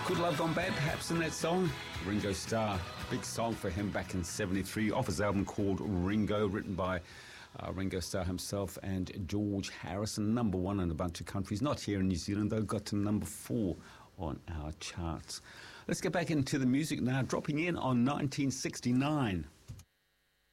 Good Love Gone Bad, perhaps, in that song. Ringo Starr, big song for him back in 73, off his album called Ringo, written by Ringo Starr himself and George Harrison. Number one in a bunch of countries, not here in New Zealand, though, got to number 4 on our charts. Let's get back into the music now, dropping in on 1969.